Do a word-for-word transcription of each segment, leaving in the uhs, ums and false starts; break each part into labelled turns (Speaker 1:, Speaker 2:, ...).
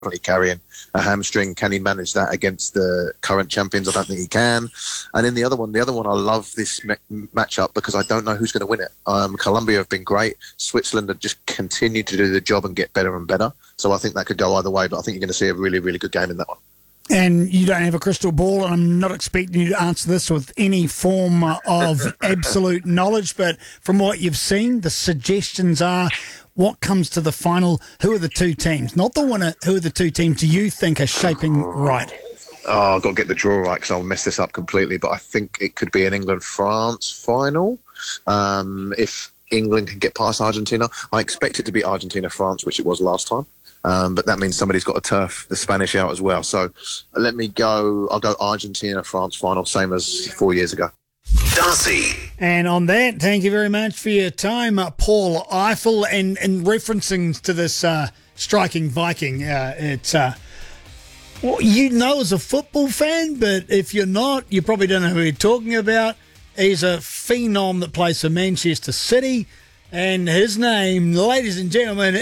Speaker 1: carrying a hamstring. Can he manage that against the current champions? I don't think he can. And then the other one, the other one, I love this me- matchup because I don't know who's going to win it. Um, Colombia have been great. Switzerland have just continued to do the job and get better and better. So I think that could go either way, but I think you're going to see a really, really good game in that one.
Speaker 2: And you don't have a crystal ball, and I'm not expecting you to answer this with any form of absolute knowledge, but from what you've seen, the suggestions are, what comes to the final? Who are the two teams? Not the winner, who are the two teams do you think are shaping right?
Speaker 1: Oh, I've got to get the draw right because I'll mess this up completely, but I think it could be an England-France final. Um, if England can get past Argentina, I expect it to be Argentina-France, which it was last time. Um, but that means somebody's got to turf the Spanish out as well. So let me go, I'll go Argentina-France final, same as four years ago.
Speaker 3: Darcy.
Speaker 2: And on that, thank you very much for your time, uh, Paul Eiffel. And, and referencing to this uh, striking Viking, uh, it's, uh, well, you know as a football fan, but if you're not, you probably don't know who you're talking about. He's a phenom that plays for Manchester City. And his name, ladies and gentlemen,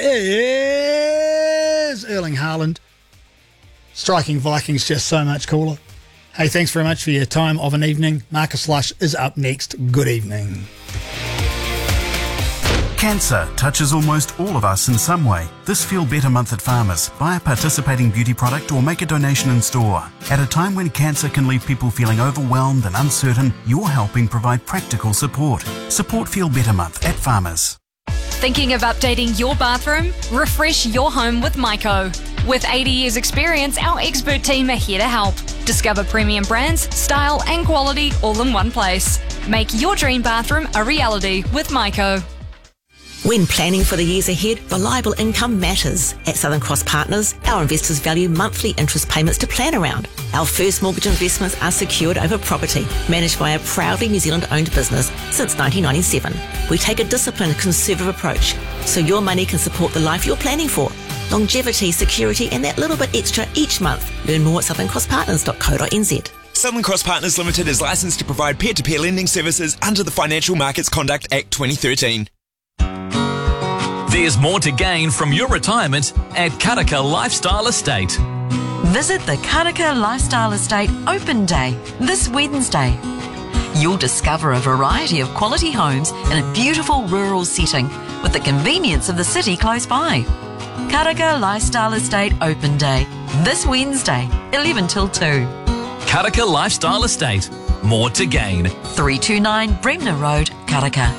Speaker 2: is Erling Haaland. Striking Vikings just so much cooler. Hey, thanks very much for your time of an evening. Marcus Lush is up next. Good evening.
Speaker 4: Cancer touches almost all of us in some way. This Feel Better month at Farmers. Buy a participating beauty product or make a donation in store. At a time when cancer can leave people feeling overwhelmed and uncertain, you're helping provide practical support. Support Feel Better month at Farmers.
Speaker 5: Thinking of updating your bathroom? Refresh your home with Myco. With eighty years experience, our expert team are here to help. Discover premium brands, style and quality all in one place. Make your dream bathroom a reality with Myco.
Speaker 6: When planning for the years ahead, reliable income matters. At Southern Cross Partners, our investors value monthly interest payments to plan around. Our first mortgage investments are secured over property, managed by a proudly New Zealand-owned business since nineteen ninety-seven. We take a disciplined, conservative approach, so your money can support the life you're planning for. Longevity, security, and that little bit extra each month. Learn more at southern cross partners dot co dot n z.
Speaker 7: Southern Cross Partners Limited is licensed to provide peer-to-peer lending services under the Financial Markets Conduct Act twenty thirteen.
Speaker 8: There's more to gain from your retirement at Karaka Lifestyle Estate.
Speaker 9: Visit the Karaka Lifestyle Estate Open Day this Wednesday. You'll discover a variety of quality homes in a beautiful rural setting with the convenience of the city close by. Karaka Lifestyle Estate Open Day this Wednesday, eleven till two.
Speaker 8: Karaka Lifestyle Estate. More to gain.
Speaker 9: three two nine Bremner Road, Karaka.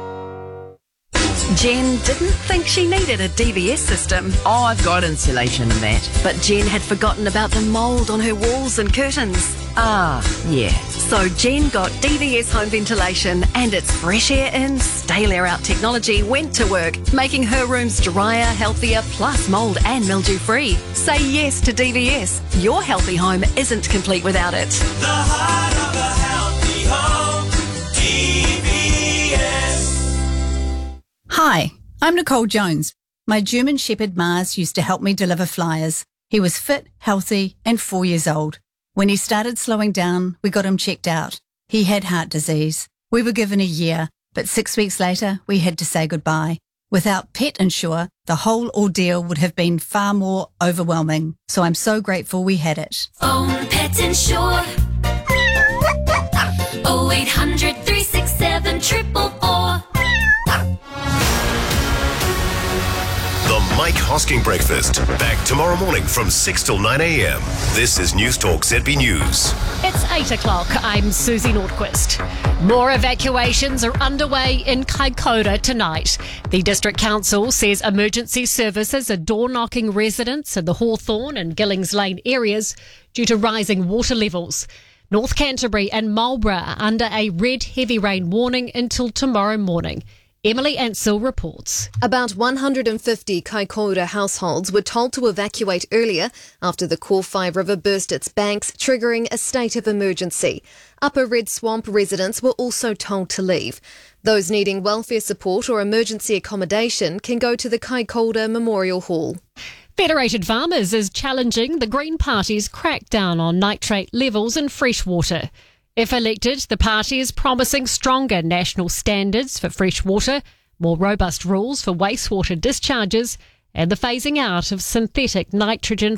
Speaker 10: Jen didn't think she needed a D V S system.
Speaker 11: Oh, I've got insulation and that.
Speaker 10: But Jen had forgotten about the mould on her walls and curtains.
Speaker 11: Ah, yeah.
Speaker 10: So Jen got D V S home ventilation, and its fresh air in, stale air out technology went to work, making her rooms drier, healthier, plus mould and mildew free. Say yes to D V S. Your healthy home isn't complete without it.
Speaker 12: The heart of a healthy home, D V S.
Speaker 13: Hi, I'm Nicole Jones. My German Shepherd Mars used to help me deliver flyers. He was fit, healthy, and four years old. When he started slowing down, we got him checked out. He had heart disease. We were given a year, but six weeks later, we had to say goodbye. Without Pet Insure, the whole ordeal would have been far more overwhelming. So I'm so grateful we had it.
Speaker 14: Own Pet Insure. oh eight hundred, three six seven, four four four.
Speaker 3: The Mike Hosking Breakfast. Back tomorrow morning from six till nine a.m. This is News Talk Z B News.
Speaker 15: It's eight o'clock. I'm Susie Nordquist. More evacuations are underway in Kaikoura tonight. The District Council says emergency services are door-knocking residents in the Hawthorne and Gillings Lane areas due to rising water levels. North Canterbury and Marlborough are under a red heavy rain warning until tomorrow morning. Emily Ansell reports.
Speaker 16: About one hundred fifty Kaikoura households were told to evacuate earlier after the Kōwhai River burst its banks, triggering a state of emergency. Upper Red Swamp residents were also told to leave. Those needing welfare support or emergency accommodation can go to the Kaikoura Memorial Hall.
Speaker 15: Federated Farmers is challenging the Green Party's crackdown on nitrate levels in fresh water. If elected, the party is promising stronger national standards for fresh water, more robust rules for wastewater discharges, and the phasing out of synthetic nitrogen